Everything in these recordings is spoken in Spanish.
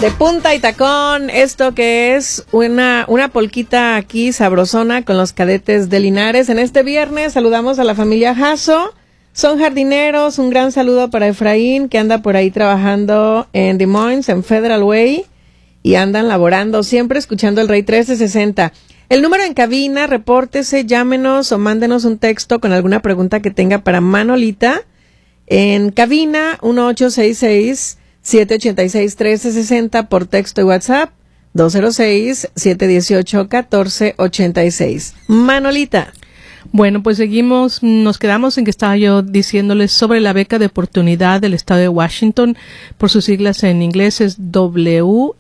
De punta y tacón, esto que es una polquita aquí sabrosona con los cadetes de Linares. En este viernes saludamos a la familia Jasso, son jardineros. Un gran saludo para Efraín, que anda por ahí trabajando en Des Moines, en Federal Way, y andan laborando, siempre escuchando el Rey 1360. El número en cabina, repórtese, llámenos o mándenos un texto con alguna pregunta que tenga para Manolita. En cabina, 1866-786-1360 por texto y WhatsApp, 206-718-1486. Manolita. Bueno, pues seguimos, nos quedamos en que estaba yo diciéndoles sobre la beca de oportunidad del estado de Washington, por sus siglas en inglés es WSOS.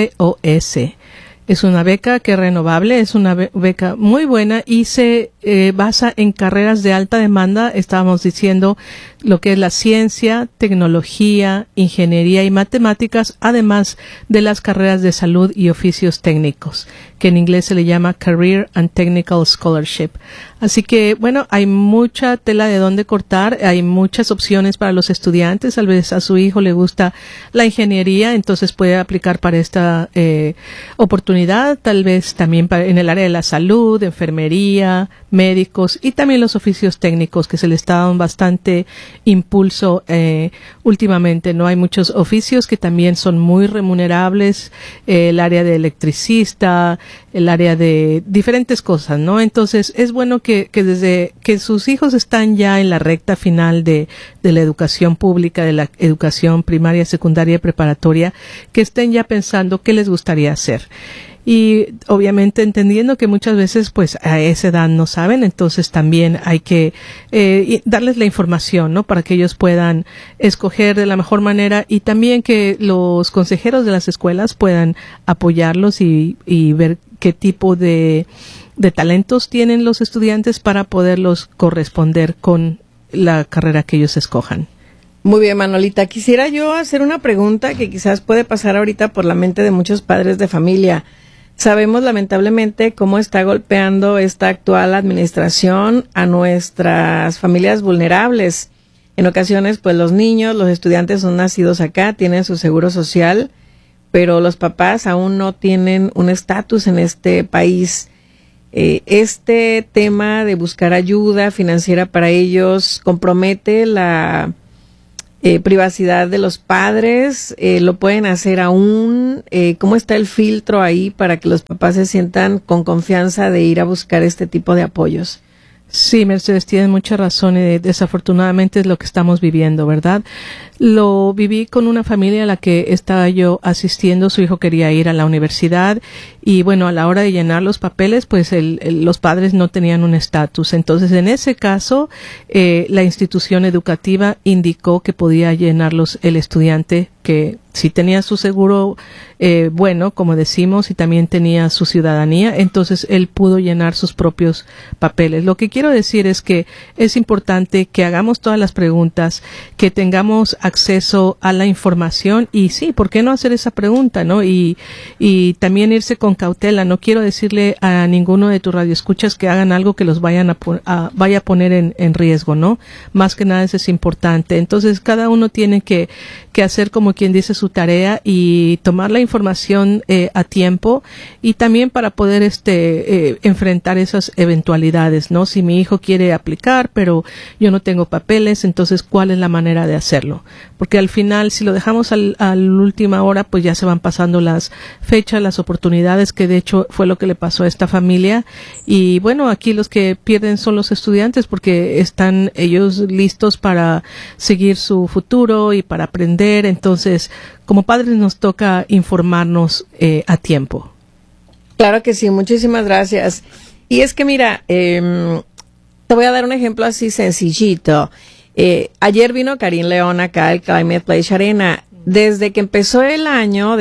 Es una beca que es renovable, es una beca muy buena y se basa en carreras de alta demanda. Estábamos diciendo lo que es la ciencia, tecnología, ingeniería y matemáticas, además de las carreras de salud y oficios técnicos, que en inglés se le llama Career and Technical Scholarship. Así que, bueno, hay mucha tela de dónde cortar, hay muchas opciones para los estudiantes. Tal vez a su hijo le gusta la ingeniería, entonces puede aplicar para esta oportunidad, tal vez también en el área de la salud, enfermería, médicos y también los oficios técnicos, que se le está dando bastante impulso últimamente, ¿no? Hay muchos oficios que también son muy remunerables, el área de electricista, el área de diferentes cosas, ¿no? Entonces es bueno que desde que sus hijos están ya en la recta final de la educación pública, de la educación primaria, secundaria y preparatoria, que estén ya pensando qué les gustaría hacer. Y obviamente entendiendo que muchas veces pues a esa edad no saben, entonces también hay que darles la información, ¿no? Para que ellos puedan escoger de la mejor manera, y también que los consejeros de las escuelas puedan apoyarlos y ver qué tipo de talentos tienen los estudiantes para poderlos corresponder con la carrera que ellos escojan. Muy bien, Manolita. Quisiera yo hacer una pregunta que quizás puede pasar ahorita por la mente de muchos padres de familia. Sabemos lamentablemente cómo está golpeando esta actual administración a nuestras familias vulnerables. En ocasiones, pues los niños, los estudiantes son nacidos acá, tienen su seguro social, pero los papás aún no tienen un estatus en este país. Este tema de buscar ayuda financiera para ellos compromete la privacidad de los padres. Lo pueden hacer aún. ¿Cómo está el filtro ahí para que los papás se sientan con confianza de ir a buscar este tipo de apoyos? Sí, Mercedes, tienes mucha razón, y desafortunadamente es lo que estamos viviendo, ¿verdad? Lo viví con una familia a la que estaba yo asistiendo. Su hijo quería ir a la universidad y, bueno, a la hora de llenar los papeles, pues los padres no tenían un estatus. Entonces, en ese caso, la institución educativa indicó que podía llenarlos el estudiante, que si tenía su seguro bueno, como decimos, y también tenía su ciudadanía, entonces él pudo llenar sus propios papeles. Lo que quiero decir es que es importante que hagamos todas las preguntas, que tengamos acceso a la información, y sí, ¿por qué no hacer esa pregunta, no? Y también irse con cautela. No quiero decirle a ninguno de tus radioescuchas que hagan algo que los vaya a poner en riesgo, ¿no? Más que nada eso es importante. Entonces cada uno tiene que hacer, como quien dice, su tarea y tomar la información a tiempo, y también para poder enfrentar esas eventualidades, ¿no? Si mi hijo quiere aplicar, pero yo no tengo papeles, entonces ¿cuál es la manera de hacerlo? Porque al final, si lo dejamos a la última hora, pues ya se van pasando las fechas, las oportunidades, que de hecho fue lo que le pasó a esta familia. Y bueno, aquí los que pierden son los estudiantes, porque están ellos listos para seguir su futuro y para aprender. Entonces, como padres nos toca informarnos a tiempo. Claro que sí, muchísimas gracias. Y es que mira, te voy a dar un ejemplo así sencillito. Ayer vino Karin León acá al Climate Pledge Arena. Desde que empezó el año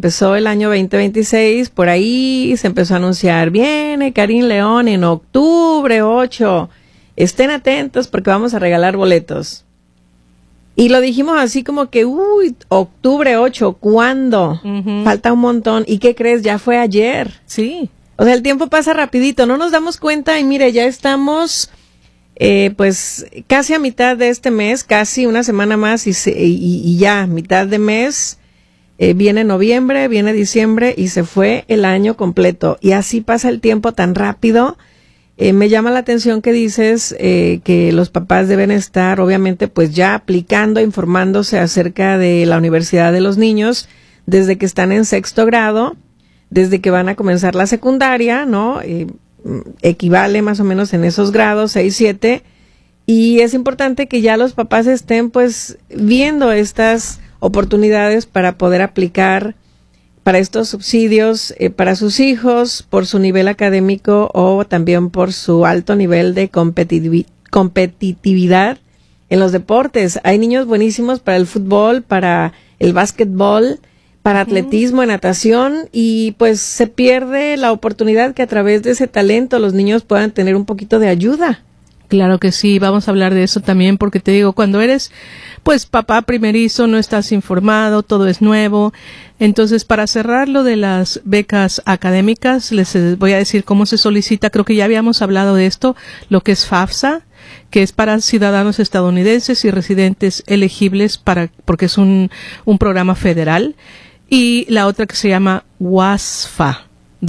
2026, por ahí se empezó a anunciar, viene Karin León en octubre 8. Estén atentos porque vamos a regalar boletos. Y lo dijimos así como que, octubre 8, ¿cuándo? Uh-huh. Falta un montón. ¿Y qué crees? Ya fue ayer. Sí. O sea, el tiempo pasa rapidito, no nos damos cuenta, y mire, ya estamos pues casi a mitad de este mes, casi una semana más y ya, mitad de mes. viene noviembre, viene diciembre y se fue el año completo. Y así pasa el tiempo tan rápido. Me llama la atención que dices que los papás deben estar, obviamente, pues ya aplicando, informándose acerca de la universidad de los niños desde que están en 6º grado, desde que van a comenzar la secundaria, ¿no? Equivale más o menos en esos grados, 6, 7, y es importante que ya los papás estén pues viendo estas oportunidades para poder aplicar para estos subsidios para sus hijos por su nivel académico o también por su alto nivel de competitividad en los deportes. Hay niños buenísimos para el fútbol, para el básquetbol, para atletismo, natación, y pues se pierde la oportunidad que a través de ese talento los niños puedan tener un poquito de ayuda. Claro que sí, vamos a hablar de eso también, porque te digo, cuando eres pues papá primerizo, no estás informado, todo es nuevo. Entonces, para cerrar lo de las becas académicas, les voy a decir cómo se solicita. Creo que ya habíamos hablado de esto, lo que es FAFSA, que es para ciudadanos estadounidenses y residentes elegibles porque es un programa federal. Y la otra que se llama WASFA,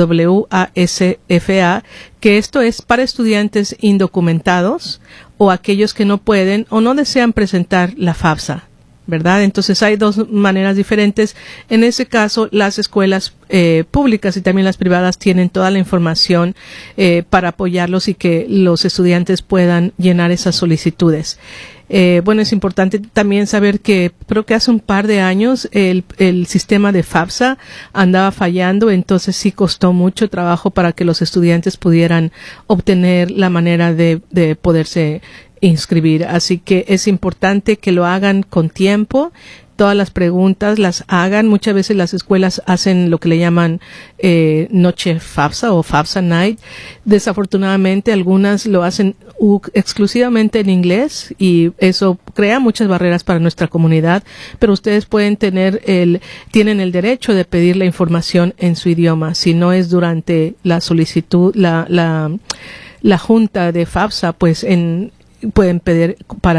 WASFA, que esto es para estudiantes indocumentados o aquellos que no pueden o no desean presentar la FAFSA, ¿verdad? Entonces hay dos maneras diferentes. En ese caso, las escuelas públicas y también las privadas tienen toda la información para apoyarlos y que los estudiantes puedan llenar esas solicitudes. Bueno, es importante también saber que creo que hace un par de años el sistema de FAFSA andaba fallando, entonces sí costó mucho trabajo para que los estudiantes pudieran obtener la manera de poderse inscribir. Así que es importante que lo hagan con tiempo. Todas las preguntas las hagan. Muchas veces las escuelas hacen lo que le llaman noche FAFSA o FAFSA Night. Desafortunadamente algunas lo hacen exclusivamente en inglés y eso crea muchas barreras para nuestra comunidad, pero ustedes pueden tienen el derecho de pedir la información en su idioma. Si no es durante la solicitud, la junta de FAFSA, pues pueden pedir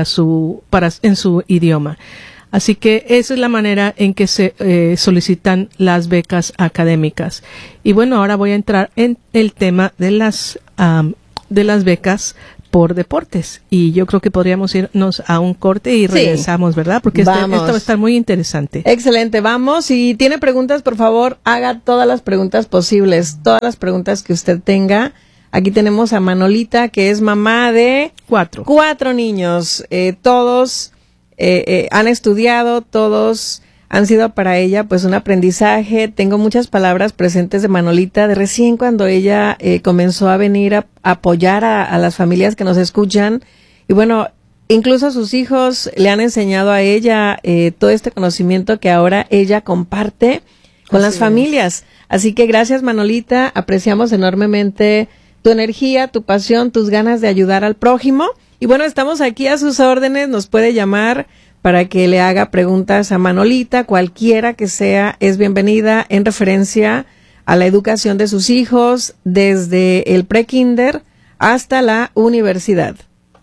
en su idioma. Así que esa es la manera en que se solicitan las becas académicas. Y bueno, ahora voy a entrar en el tema de las becas por deportes. Y yo creo que podríamos irnos a un corte y regresamos, ¿verdad? Porque esto va a estar muy interesante. Excelente, vamos. Si tiene preguntas, por favor, haga todas las preguntas posibles, todas las preguntas que usted tenga. Aquí tenemos a Manolita, que es mamá de 4 niños. Todos han estudiado, todos han sido para ella pues un aprendizaje. Tengo muchas palabras presentes de Manolita, de recién cuando ella comenzó a venir a apoyar a las familias que nos escuchan. Y bueno, incluso sus hijos le han enseñado a ella todo este conocimiento que ahora ella comparte con las familias. Así que gracias, Manolita, apreciamos enormemente tu energía, tu pasión, tus ganas de ayudar al prójimo. Y bueno, estamos aquí a sus órdenes, nos puede llamar para que le haga preguntas a Manolita, cualquiera que sea, es bienvenida en referencia a la educación de sus hijos desde el pre-kinder hasta la universidad.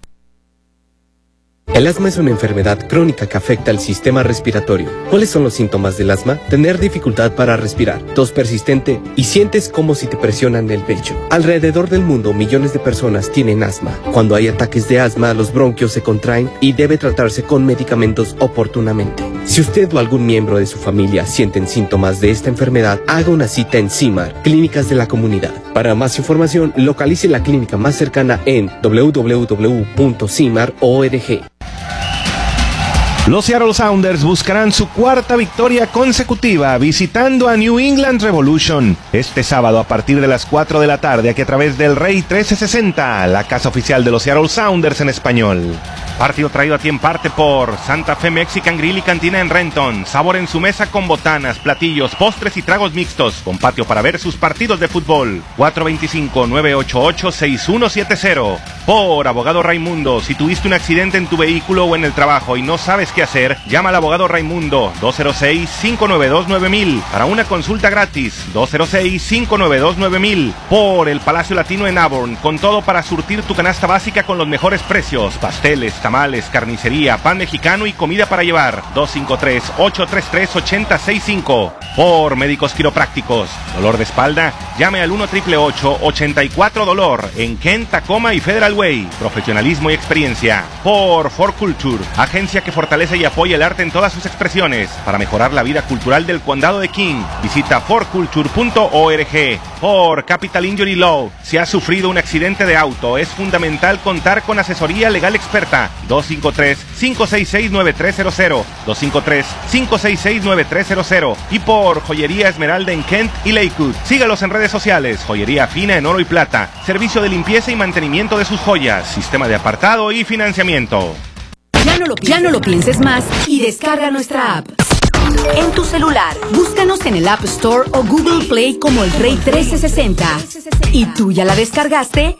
El asma es una enfermedad crónica que afecta al sistema respiratorio. ¿Cuáles son los síntomas del asma? Tener dificultad para respirar, tos persistente y sientes como si te presionan el pecho. Alrededor del mundo, millones de personas tienen asma. Cuando hay ataques de asma, los bronquios se contraen y debe tratarse con medicamentos oportunamente. Si usted o algún miembro de su familia sienten síntomas de esta enfermedad, haga una cita en CIMAR, Clínicas de la Comunidad. Para más información, localice la clínica más cercana en www.cimar.org. Los Seattle Sounders buscarán su 4ª victoria consecutiva visitando a New England Revolution este sábado a partir de las 4 de la tarde aquí a través del Rey 1360, la casa oficial de los Seattle Sounders en español. Partido traído a ti en parte por Santa Fe Mexican Grill y Cantina en Renton. Sabor en su mesa con botanas, platillos, postres y tragos mixtos, con patio para ver sus partidos de fútbol. 425-988-6170. Por Abogado Raimundo, si tuviste un accidente en tu vehículo o en el trabajo y no sabes qué hacer, llama al Abogado Raimundo, 206-592-9000, para una consulta gratis, 206-592-9000. Por el Palacio Latino en Auburn, con todo para surtir tu canasta básica con los mejores precios, pasteles, tamales, carnicería, pan mexicano y comida para llevar, 253-833-8065. Por Médicos Quiroprácticos, dolor de espalda, llame al 1-888-84-DOLOR en Kent, Tacoma y Federal Way. Profesionalismo y experiencia. Por For Culture, agencia que fortalece y apoya el arte en todas sus expresiones para mejorar la vida cultural del condado de King. Visita forculture.org. Por Capital Injury Law, si has sufrido un accidente de auto, es fundamental contar con asesoría legal experta. 253-566-9300, 253-566-9300. Y por Joyería Esmeralda en Kent y Lakewood, sígalos en redes sociales. Joyería fina en oro y plata, servicio de limpieza y mantenimiento de sus joyas, sistema de apartado y financiamiento. Ya no lo pienses más y descarga nuestra app. En tu celular, búscanos en el App Store o Google Play como El Rey 1360. ¿Y tú ya la descargaste?